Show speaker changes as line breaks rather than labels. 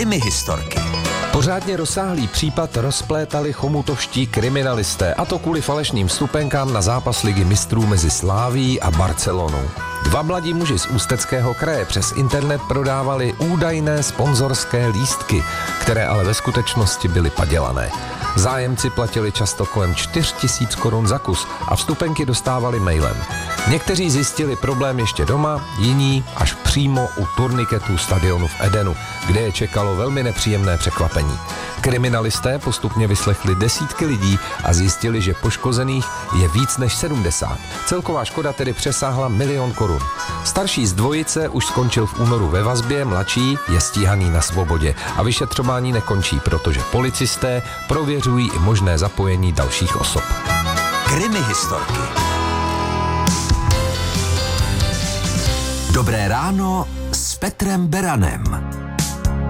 Krimi historky.
Pořádně rozsáhlý případ rozplétali chomutovští kriminalisté, a to kvůli falešným vstupenkám na zápas Ligy mistrů mezi Slavií a Barcelonou. Dva mladí muži z Ústeckého kraje přes internet prodávali údajné sponzorské lístky, které ale ve skutečnosti byly padělané. Zájemci platili často kolem 4 000 korun za kus a vstupenky dostávali mailem. Někteří zjistili problém ještě doma, jiní až přímo u turniketů stadionu v Edenu, kde je čekalo velmi nepříjemné překvapení. Kriminalisté postupně vyslechli desítky lidí a zjistili, že poškozených je víc než 70. Celková škoda tedy přesáhla 1 000 000 korun. Starší z dvojice už skončil v únoru ve vazbě, mladší je stíhaný na svobodě a vyšetřování nekončí, protože policisté prověřují i možné zapojení dalších osob.
Krimi historky. Dobré ráno s Petrem Beranem.